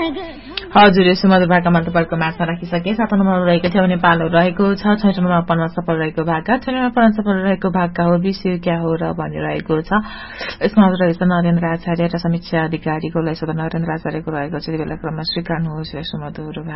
हजुर सुमधुर भाकामा तपाईँको माझमा राखिसके 7 नम्बरमा रहेको थियो नेपालहरू रहेको छ 6 नम्बरमा पढ्न सफल रहेको भाका 6 नम्बरमा पढ्न सफल रहेको भाका हो विषय क्या हो र भनिरहेको छ। यसमा रहेछ नरेन्द्र आचार्य र समीक्षा अधिकारीको लय नरेन्द्र आचार्यको रहेको छ। यति बेला क्रममा स्वीकार्नुहोस् सुमधुर